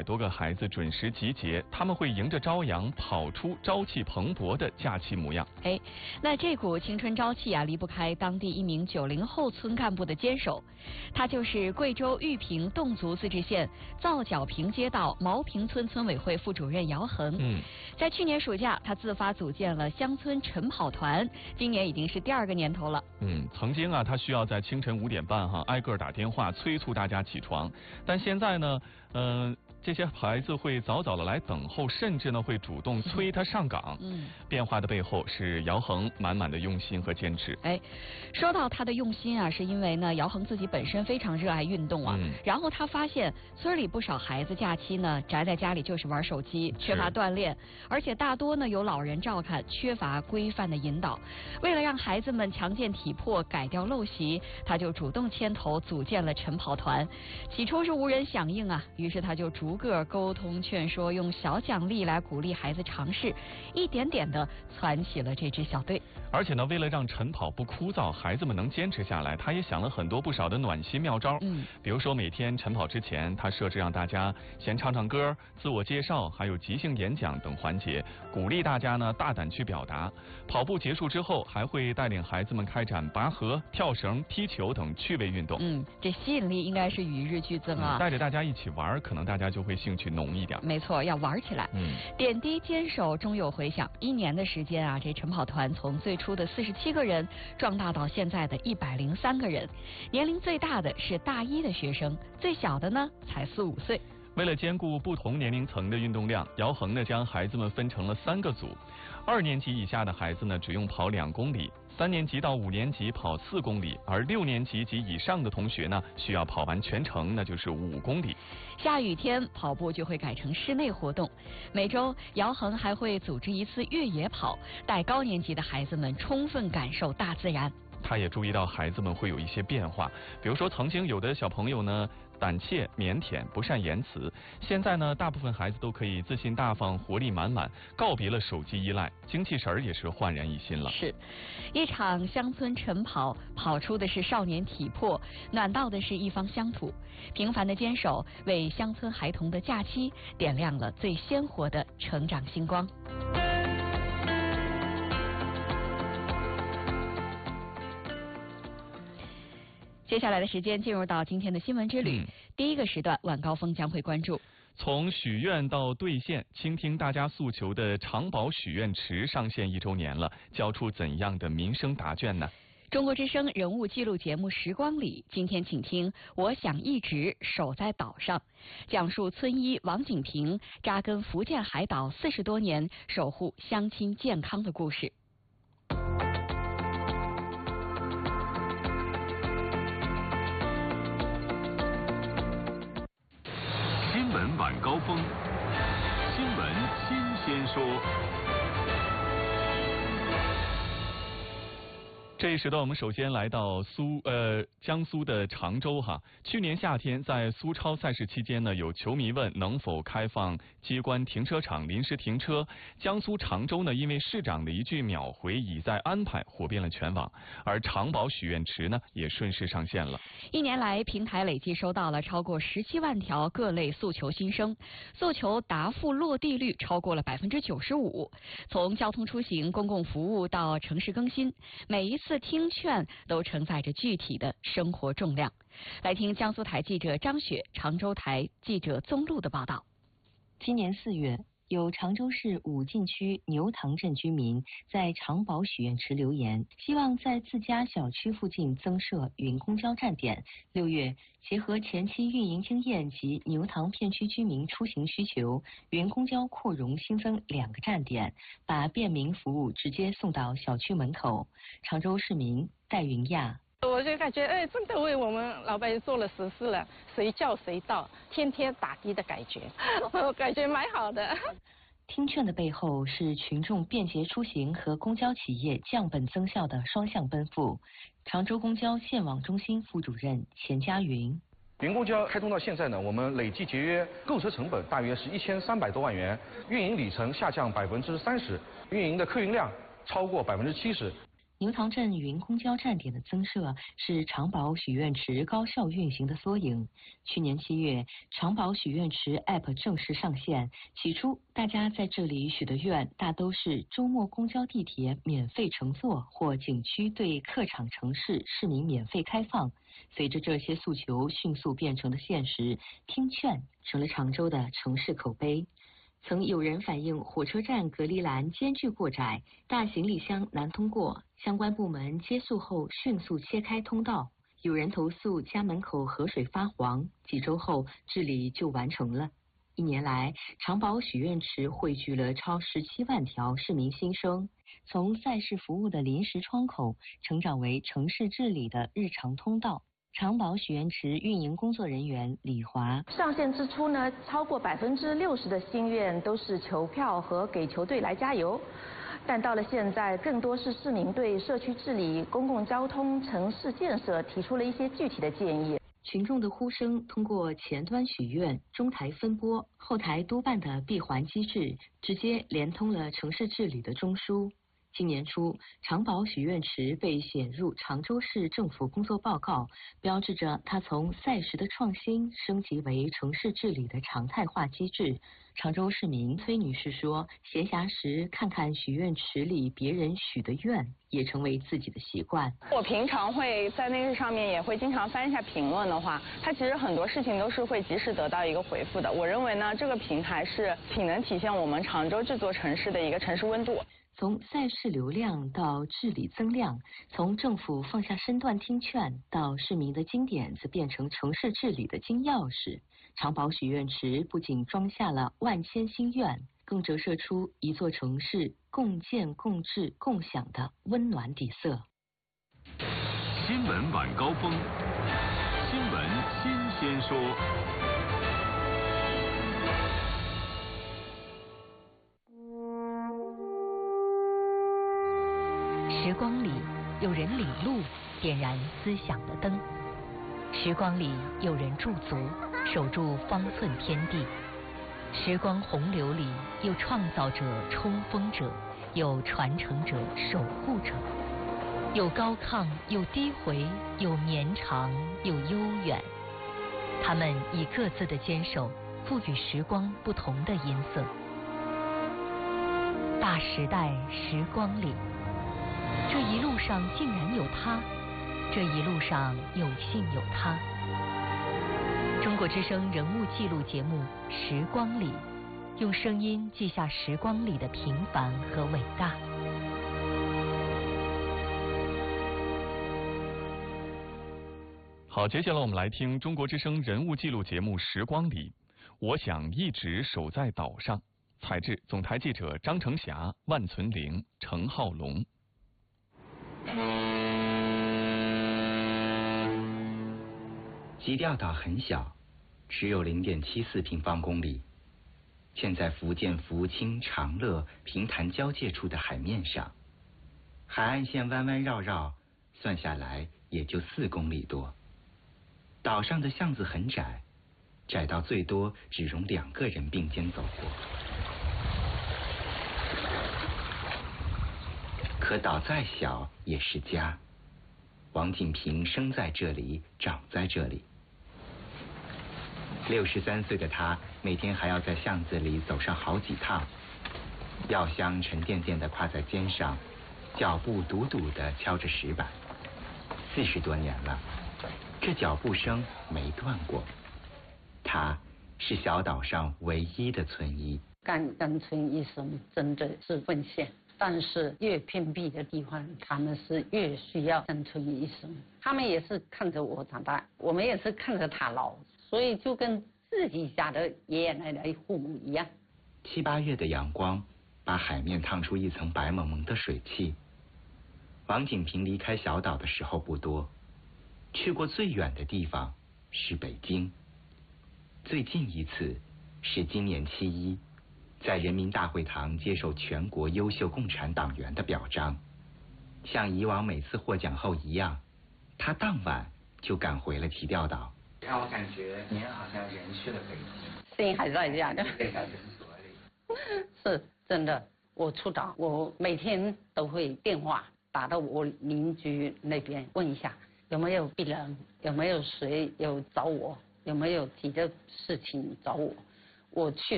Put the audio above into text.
多个孩子准时集结，他们会迎着朝阳跑出朝气蓬勃的假期模样。 那这股青春朝气啊，离不开当地一名90后村干部的坚守，他就是贵州玉屏侗族自治县皂角坪街道毛坪村村委会副主任姚恒。在去年暑假，他自发组建了乡村晨跑团，今年已经是第2个年头了。 曾经啊，他需要在清晨5点半挨个打电话催促大家起床，但现在呢，这些孩子会早早的来等候，甚至呢会主动催他上岗。变化的背后是姚恒满满的用心和坚持。 说到他的用心啊，是因为呢，姚恒自己本身非常热爱运动啊。然后他发现村里不少孩子假期呢宅在家里就是玩手机，缺乏锻炼，而且大多呢有老人照看，缺乏规范的引导。为了让孩子们强健体魄，改掉陋习，他就主动牵头组建了晨跑团。起初是无人响应啊，于是他就逐个沟通劝说，用小奖励来鼓励孩子尝试，一点点的攒起了这支小队。 而且呢，为了让晨跑不枯燥，孩子们能坚持下来，他也想了不少的暖心妙招。比如说每天晨跑之前，他设置让大家先唱唱歌、自我介绍，还有即兴演讲等环节，鼓励大家呢大胆去表达。跑步结束之后，还会带领孩子们开展拔河、跳绳、踢球等趣味运动。 这吸引力应该是与日俱增啊。 带着大家一起玩，可能大家就会兴趣浓一点。 没错，要玩起来。点滴坚守终有回响，1年的时间啊，这晨跑团从最初的47个人壮大到现在的103个人，年龄最大的是大1的学生，最小的呢才4、5岁。 为了兼顾不同年龄层的运动量，姚恒呢将孩子们分成了3个组，2年级以下的孩子呢只用跑2公里，3年级到5年级跑4公里，而6年级及以上的同学呢需要跑完全程，那就是5公里。 下雨天跑步就会改成室内活动，每周姚恒还会组织一次越野跑，带高年级的孩子们充分感受大自然。 他也注意到孩子们会有一些变化，比如说曾经有的小朋友呢胆怯腼腆不善言辞，现在呢大部分孩子都可以自信大方活力满满，告别了手机依赖，精气神也是焕然一新了。 是一场乡村晨跑，跑出的是少年体魄，暖到的是一方乡土。平凡的坚守为乡村孩童的假期点亮了最鲜活的成长星光。接下来的时间进入到今天的新闻之旅，第1个时段晚高峰将会关注从许愿到兑现，倾听大家诉求的长保许愿池上线1周年了，交出怎样的民生答卷呢？ 中国之声人物记录节目《时光里》，今天请听我想一直守在岛上，讲述村医王景平扎根福建海岛40多年，守护乡亲健康的故事。 新闻晚高峰，新闻新鲜说。 这一时段我们首先来到江苏的常州哈。去年夏天在苏超赛事期间呢，有球迷问能否开放接官停车场临时停车。江苏常州呢，因为市长的一句秒回已在安排，火遍了全网。而长保许愿池呢，也顺势上线了。 1年来，平台累计收到了超过17万条各类诉求心声，诉求答复落地率超过了95%。从交通出行、公共服务到城市更新，每一次听劝都承载着具体的生活重量。来听江苏台记者张雪、常州台记者宗路的报道。 今年4月，有常州市武进区牛塘镇居民在长保许愿池留言，希望在自家小区附近增设云公交站点。6月，结合前期运营经验及牛塘片区居民出行需求，云公交扩容新增2个站点，把便民服务直接送到小区门口。常州市民戴云亚。 我就感觉真的为我们老百姓做了实事了，随叫随到，天天打的的感觉，我感觉蛮好的。 听劝的背后是群众便捷出行和公交企业降本增效的双向奔赴。常州公交线网中心副主任钱家云。 云公交开通到现在呢，我们累计节约购车成本大约是1300多万元，运营里程下降30%，运营的客运量超过70%。 牛塘镇云公交站点的增设是长保许愿池高效运行的缩影。去年7月，长保许愿池 App 正式上线。起初，大家在这里许的愿大都是周末公交、地铁免费乘坐，或景区对客场城市市民免费开放。随着这些诉求迅速变成了现实，听劝成了常州的城市口碑。曾有人反映火车站隔离栏间距过窄，大行李箱难通过，相关部门接诉后迅速切开通道。有人投诉家门口河水发黄，几周后治理就完成了。1年来，长保许愿池汇聚了超17万条市民心声，从赛事服务的临时窗口，成长为城市治理的日常通道。长保许愿池运营工作人员李华： 上线之初呢，超过60%的心愿都是求票和给球队来加油，但到了现在，更多是市民对社区治理、公共交通、城市建设提出了一些具体的建议。 群众的呼声通过前端许愿、中台分拨、后台督办的闭环机制，直接连通了城市治理的中枢。今年初，长保许愿池被选入常州市政府工作报告，标志着它从赛时的创新升级为城市治理的常态化机制。常州市民崔女士说，闲暇时看看许愿池里别人许的愿，也成为自己的习惯。 我平常会在那个上面也会经常翻一下评论的话，它其实很多事情都是会及时得到一个回复的。我认为呢，这个平台是挺能体现我们常州这座城市的一个城市温度。 从赛事流量到治理增量，从政府放下身段听劝，到市民的金点子变成城市治理的金钥匙。长保许愿池不仅装下了万千心愿，更折射出一座城市共建、共治、共享的温暖底色。 新闻晚高峰，新闻新鲜说。 时光里有人领路，点燃思想的灯；时光里有人驻足，守住方寸天地；时光洪流里有创造者、冲锋者，有传承者、守护者，有高亢，有低回，有绵长，有悠远。他们以各自的坚守，赋予时光不同的音色。大时代时光里，这一路上竟然有他，这一路上有幸有他。中国之声人物记录节目《时光里》，用声音记下时光里的平凡和伟大。 好，接下来我们来听中国之声人物记录节目《时光里》。我想一直守在岛上。采制总台记者张成霞、万存玲、程浩龙。 基调岛很小，只有0.74平方公里，建在福建福清长乐平潭交界处的海面上，海岸线弯弯绕绕，算下来也就4公里多。岛上的巷子很窄，窄到最多只容2个人并肩走过。可岛再小也是家。王锦平生在这里，长在这里。63岁的他，每天还要在巷子里走上好几趟，药箱沉甸甸地挎在肩上，脚步笃笃地敲着石板。40多年了，这脚步声没断过。他是小岛上唯一的村医。 干村医生真的是奉献。但是越偏僻的地方，他们是越需要干村医生。他们也是看着我长大，我们也是看着他老，所以就跟自己家的爷爷奶奶父母一样。 7、8月的阳光把海面烫出一层白蒙蒙的水汽。王锦平离开小岛的时候不多，去过最远的地方是北京，最近一次是今年7·1。在人民大会堂接受全国优秀共产党员的表彰，像以往每次获奖后一样，他当晚就赶回了提调岛。让我感觉您好像人去了北京， 心还在家的。 在小诊所里。 是真的，我出岛，我每天都会电话打到我邻居那边问一下有没有病人，有没有谁有找我，有没有急的事情找我。我去